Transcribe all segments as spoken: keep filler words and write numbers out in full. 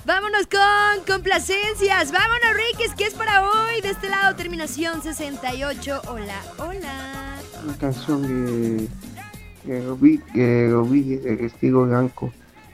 Vámonos con complacencias. Vámonos, Riquis, ¿qué es para hoy? De este lado, terminación sesenta y ocho. Hola, hola. Una canción que, que lo vi, que lo vi de Testigo Blanco.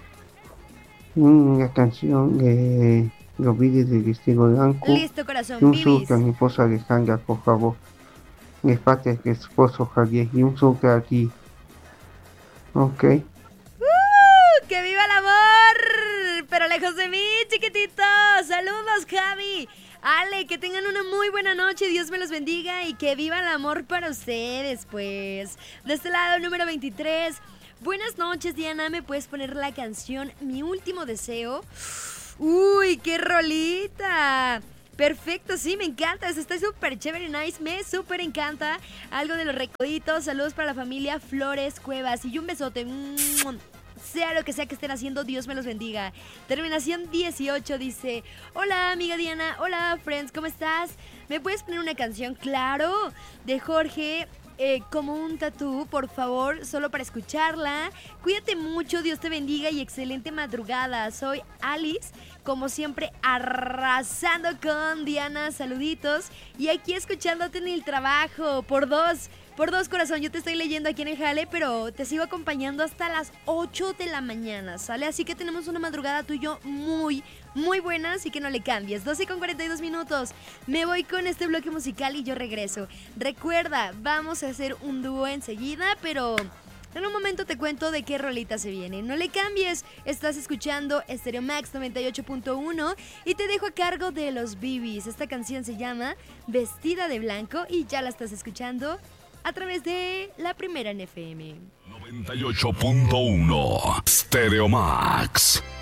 Una canción que lo vi de Testigo Blanco. Listo, corazón, Y un Bibis. saludo a mi esposa Alejandra, por favor. De parte de mi esposo Javier. Y un saludo aquí. Ok. ¡Uh! ¡Que viva el amor! Pero lejos de mí, chiquitito. Saludos, Javi. Ale, que tengan una muy buena noche, Dios me los bendiga y que viva el amor para ustedes, pues. De este lado, número veintitrés. Buenas noches, Diana, ¿me puedes poner la canción Mi Último Deseo? ¡Uy, qué rolita! Perfecto, sí, me encanta, está súper chévere, nice, me súper encanta. Algo de los recoditos, saludos para la familia Flores Cuevas y un besote. Sea lo que sea que estén haciendo, Dios me los bendiga. Terminación dieciocho dice: hola amiga Diana, hola friends, ¿cómo estás? ¿Me puedes poner una canción? Claro, de Jorge, eh, como un tatú, por favor, solo para escucharla. Cuídate mucho, Dios te bendiga y excelente madrugada. Soy Alice, como siempre arrasando con Diana, saluditos. Y aquí escuchándote en el trabajo, por dos. Por dos, corazón, yo te estoy leyendo aquí en el jale, pero te sigo acompañando hasta las ocho de la mañana, ¿sale? Así que tenemos una madrugada tú y yo muy, muy buena, así que no le cambies. doce con cuarenta y dos minutos. Me voy con este bloque musical y yo regreso. Recuerda, vamos a hacer un dúo enseguida, pero en un momento te cuento de qué rolita se viene. No le cambies, estás escuchando Stereo Max noventa y ocho punto uno y te dejo a cargo de los Bibis. Esta canción se llama Vestida de Blanco y ya la estás escuchando a través de la primera en F M. noventa y ocho punto uno Stereo Max.